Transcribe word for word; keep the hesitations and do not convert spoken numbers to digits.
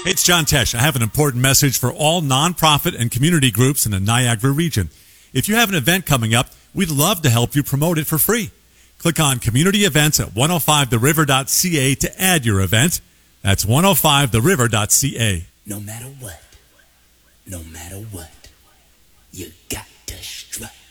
It's John Tesh. I have an important message for all nonprofit and community groups in the Niagara region. If you have an event coming up, we'd love to help you promote it for free. Click on Community Events at one oh five the river dot c a to add your event. That's one oh five the river dot c a. No matter what, no matter what, you got to strut.